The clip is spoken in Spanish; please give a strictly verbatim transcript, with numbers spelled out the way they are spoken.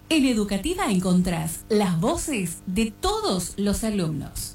En Educativa encontrás las voces de todos los alumnos.